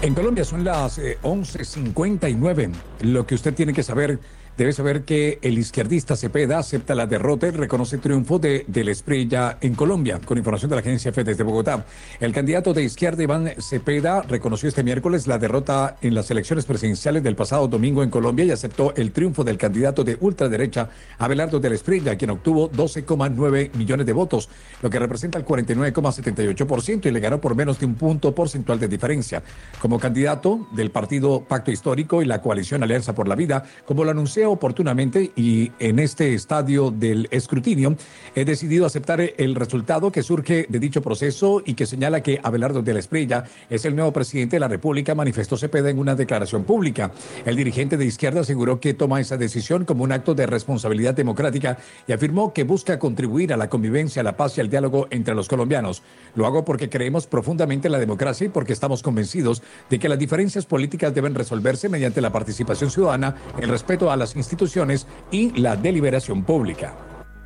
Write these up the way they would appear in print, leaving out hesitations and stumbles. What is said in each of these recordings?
En Colombia son las 11:59. Lo que usted tiene que saber, debe saber que el izquierdista Cepeda acepta la derrota y reconoce triunfo del Espriella en Colombia. Con información de la agencia EFE desde Bogotá. El candidato de izquierda Iván Cepeda reconoció este miércoles la derrota en las elecciones presidenciales del pasado domingo en Colombia y aceptó el triunfo del candidato de ultraderecha Abelardo del Espriella, quien obtuvo 12,9 millones de votos, lo que representa el 49,78% y le ganó por menos de un punto porcentual de diferencia. Como candidato del partido Pacto Histórico y la coalición Alianza por la Vida, como lo anunció oportunamente y en este estadio del escrutinio, he decidido aceptar el resultado que surge de dicho proceso y que señala que Abelardo del Espriella es el nuevo presidente de la República, manifestó Cepeda en una declaración pública. El dirigente de izquierda aseguró que toma esa decisión como un acto de responsabilidad democrática y afirmó que busca contribuir a la convivencia, a la paz y al diálogo entre los colombianos. Lo hago porque creemos profundamente en la democracia y porque estamos convencidos de que las diferencias políticas deben resolverse mediante la participación ciudadana, el respeto a las instituciones y la deliberación pública.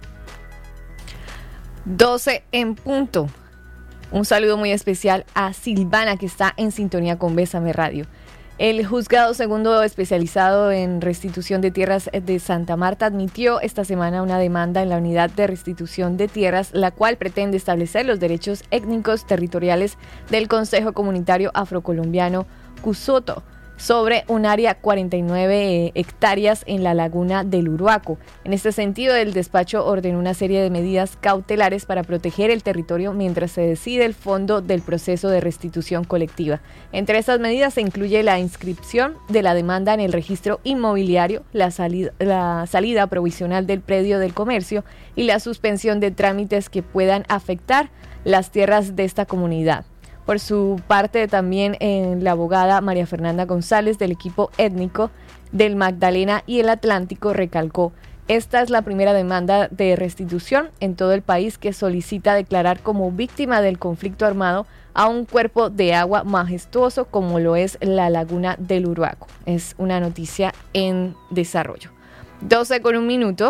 12 en punto. Un saludo muy especial a Silvana, que está en sintonía con Bésame Radio. El juzgado segundo especializado en restitución de tierras de Santa Marta admitió esta semana una demanda en la unidad de restitución de tierras, la cual pretende establecer los derechos étnicos territoriales del Consejo Comunitario Afrocolombiano Cusoto sobre un área 49 hectáreas en la laguna del Uruaco. En este sentido, el despacho ordenó una serie de medidas cautelares para proteger el territorio mientras se decide el fondo del proceso de restitución colectiva. Entre estas medidas se incluye la inscripción de la demanda en el registro inmobiliario, la salida provisional del predio del comercio y la suspensión de trámites que puedan afectar las tierras de esta comunidad. Por su parte, también la abogada María Fernanda González del equipo étnico del Magdalena y el Atlántico recalcó: esta es la primera demanda de restitución en todo el país que solicita declarar como víctima del conflicto armado a un cuerpo de agua majestuoso como lo es la laguna del Uruaco. Es una noticia en desarrollo. 12:01.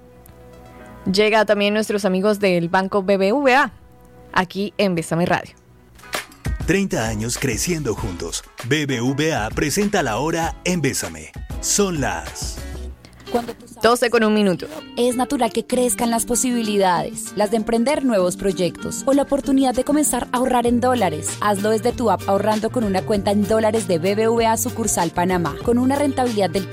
Llega también nuestros amigos del Banco BBVA, aquí en Bésame Radio. 30 años creciendo juntos. BBVA presenta la hora en Bésame. Son las 12:01. Es natural que crezcan las posibilidades, las de emprender nuevos proyectos o la oportunidad de comenzar a ahorrar en dólares. Hazlo desde tu app ahorrando con una cuenta en dólares de BBVA sucursal Panamá, con una rentabilidad del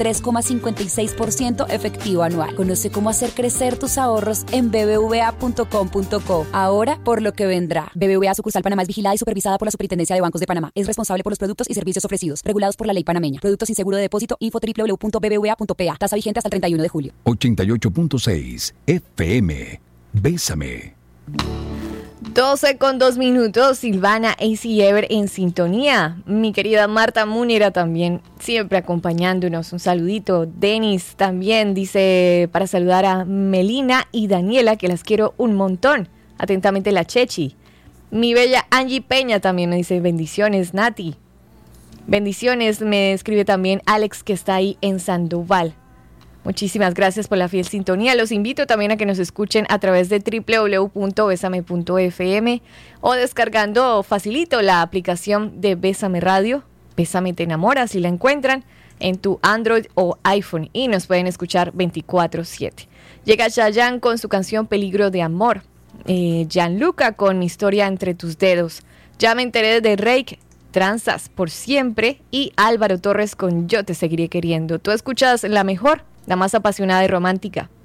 3,56% efectivo anual. Conoce cómo hacer crecer tus ahorros en bbva.com.co. Ahora por lo que vendrá. BBVA sucursal Panamá es vigilada y supervisada por la Superintendencia de Bancos de Panamá. Es responsable por los productos y servicios ofrecidos, regulados por la ley panameña. Productos sin seguro de depósito. Info www.bbva.pa. Tasa vigente hasta el 31 de julio. 88.6 FM. Bésame. 12:02. Silvana, AC Ever en sintonía. Mi querida Marta Múnera también siempre acompañándonos. Un saludito. Denis también dice para saludar a Melina y Daniela, que las quiero un montón. Atentamente la Chechi. Mi bella Angie Peña también me dice bendiciones, Nati. Bendiciones, me escribe también Alex, que está ahí en Sandoval. Muchísimas gracias por la fiel sintonía. Los invito también a que nos escuchen a través de www.besame.fm o descargando facilito la aplicación de Bésame Radio. Bésame te enamora, si la encuentran en tu Android o iPhone, y nos pueden escuchar 24/7. Llega Chayanne con su canción Peligro de Amor. Gianluca con Mi historia entre tus dedos. Ya me enteré de Rake, Tranzas por siempre, y Álvaro Torres con Yo te seguiré queriendo. Tú escuchas la mejor, la más apasionada y romántica.